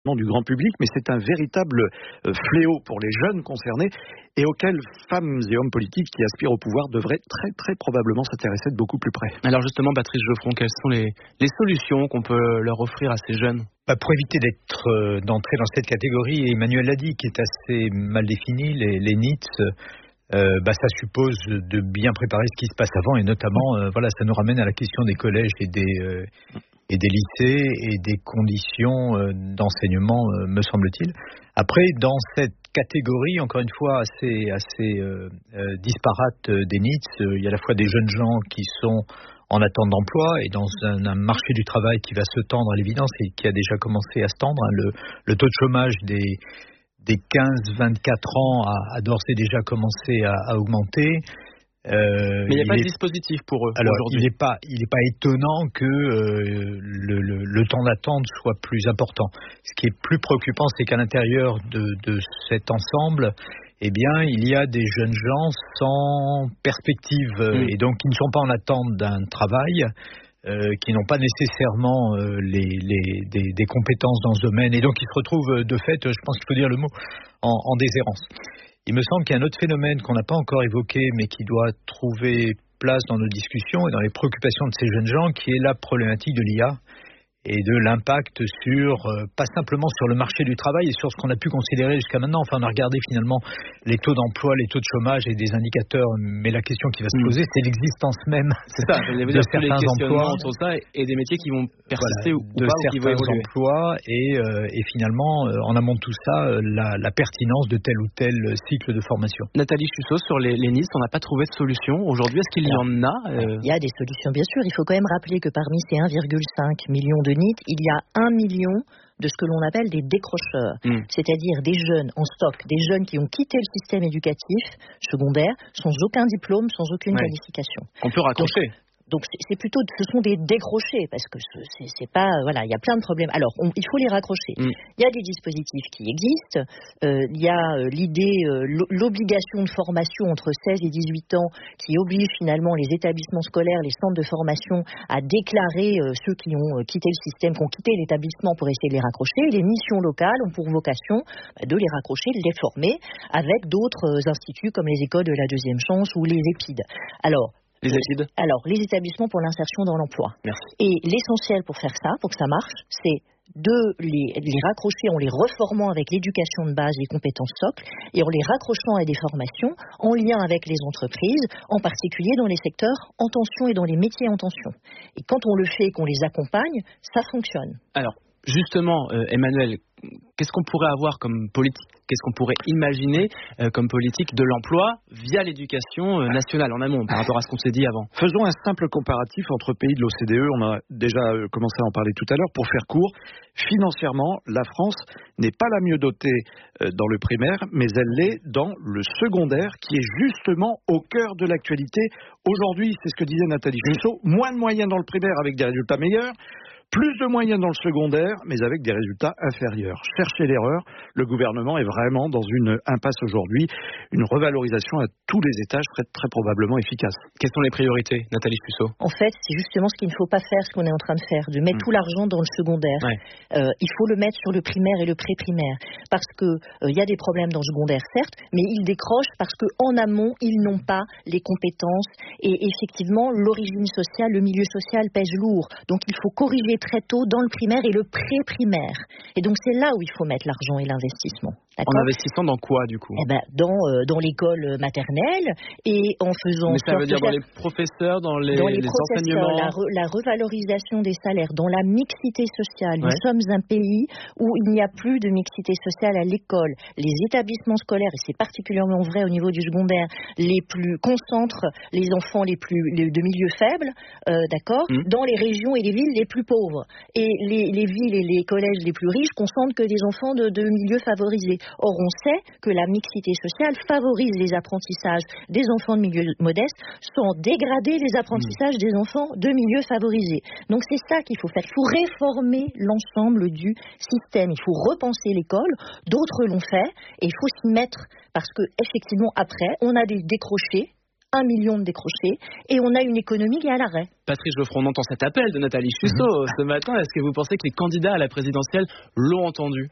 du grand public, mais c'est un véritable fléau pour les jeunes concernés et auxquels femmes et hommes politiques qui aspirent au pouvoir devraient très très probablement s'intéresser de beaucoup plus près. Alors justement, Patrice Geoffron, quelles sont les solutions qu'on peut leur offrir à ces jeunes ? Pour éviter d'entrer dans cette catégorie, Emmanuel l'a dit, qui est assez mal définie, les NEETs, ça suppose de bien préparer ce qui se passe avant et notamment, ça nous ramène à la question des collèges et des lycées et des conditions d'enseignement, me semble-t-il. Après, dans cette catégorie, encore une fois, assez disparate des NEETs, il y a à la fois des jeunes gens qui sont en attente d'emploi et dans un marché du travail qui va se tendre à l'évidence et qui a déjà commencé à se tendre. Le taux de chômage des 15-24 ans a d'ores et déjà commencé à augmenter. Mais il n'y a pas de dispositif pour eux. Alors, aujourd'hui. il n'est pas étonnant que le temps d'attente soit plus important. Ce qui est plus préoccupant, c'est qu'à l'intérieur de cet ensemble, il y a des jeunes gens sans perspective et donc qui ne sont pas en attente d'un travail, qui n'ont pas nécessairement des compétences dans ce domaine et donc ils se retrouvent de fait, je pense qu'il faut dire le mot, en déshérence. Il me semble qu'il y a un autre phénomène qu'on n'a pas encore évoqué, mais qui doit trouver place dans nos discussions et dans les préoccupations de ces jeunes gens, qui est la problématique de l'IA et de l'impact pas simplement sur le marché du travail et sur ce qu'on a pu considérer jusqu'à maintenant. Enfin, on a regardé finalement les taux d'emploi, les taux de chômage et des indicateurs, mais la question qui va se poser, c'est l'existence même de certains emplois autour de ça et des métiers qui vont persister ou pas, ou qui vont évoluer. Emplois et finalement, en amont de tout ça, la pertinence de tel ou tel cycle de formation. Nathalie Chusseau, sur les NEETs, on n'a pas trouvé de solution. Aujourd'hui, est-ce qu'il y en a Il y a des solutions, bien sûr. Il faut quand même rappeler que parmi ces 1,5 million de NEET, il y a 1 million de ce que l'on appelle des décrocheurs, c'est-à-dire des jeunes en stock, des jeunes qui ont quitté le système éducatif secondaire sans aucun diplôme, sans aucune qualification. On peut raccrocher. Donc c'est plutôt, ce sont des décrochés parce que c'est pas, il y a plein de problèmes. Alors il faut les raccrocher. Il y a des dispositifs qui existent. Il y a l'obligation de formation entre 16 et 18 ans qui oblige finalement les établissements scolaires, les centres de formation à déclarer ceux qui ont quitté le système, qui ont quitté l'établissement pour essayer de les raccrocher. Les missions locales ont pour vocation de les raccrocher, de les former avec d'autres instituts comme les écoles de la deuxième chance ou les EPID. Les établissements pour l'insertion dans l'emploi. Merci. Et l'essentiel pour faire ça, pour que ça marche, c'est de les raccrocher en les reformant avec l'éducation de base, les compétences socles, et en les raccrochant à des formations en lien avec les entreprises, en particulier dans les secteurs en tension et dans les métiers en tension. Et quand on le fait et qu'on les accompagne, ça fonctionne. Alors, justement, Emmanuel, qu'est-ce qu'on pourrait avoir comme politique ? Qu'est-ce qu'on pourrait imaginer comme politique de l'emploi via l'éducation nationale en amont par rapport à ce qu'on s'est dit avant ? Faisons un simple comparatif entre pays de l'OCDE. On a déjà commencé à en parler tout à l'heure. Pour faire court, financièrement, la France n'est pas la mieux dotée dans le primaire, mais elle l'est dans le secondaire, qui est justement au cœur de l'actualité. Aujourd'hui, c'est ce que disait Nathalie Chusseau, moins de moyens dans le primaire avec des résultats meilleurs. Plus de moyens dans le secondaire, mais avec des résultats inférieurs. Cherchez l'erreur, le gouvernement est vraiment dans une impasse aujourd'hui. Une revalorisation à tous les étages serait très probablement efficace. Quelles sont les priorités, Nathalie Chusseau ? En fait, c'est justement ce qu'il ne faut pas faire, ce qu'on est en train de faire, de mettre tout l'argent dans le secondaire. Il faut le mettre sur le primaire et le pré-primaire. Parce qu'il y a des problèmes dans le secondaire, certes, mais ils décrochent parce qu'en amont, ils n'ont pas les compétences. Et effectivement, l'origine sociale, le milieu social pèse lourd. Donc il faut corriger très tôt dans le primaire et le pré-primaire. Et donc c'est là où il faut mettre l'argent et l'investissement. D'accord. En investissant dans quoi, du coup ? Dans l'école maternelle et en faisant... Mais ça veut dire dans les professeurs, dans les enseignements... La revalorisation des salaires, dans la mixité sociale. Nous sommes un pays où il n'y a plus de mixité sociale à l'école. Les établissements scolaires, et c'est particulièrement vrai au niveau du secondaire, les plus concentrent les enfants de milieux faibles, dans les régions et les villes les plus pauvres. Et les villes et les collèges les plus riches concentrent que des enfants de milieux favorisés. Or, on sait que la mixité sociale favorise les apprentissages des enfants de milieux modestes sans dégrader les apprentissages des enfants de milieux favorisés. Donc, c'est ça qu'il faut faire. Il faut réformer l'ensemble du système. Il faut repenser l'école. D'autres l'ont fait et il faut s'y mettre parce que, effectivement, après, on a des décrochés. 1 million de décrochés et on a une économie qui est à l'arrêt. Patrice Geoffron, on entend cet appel de Nathalie Chusseau ce matin. Est-ce que vous pensez que les candidats à la présidentielle l'ont entendu ?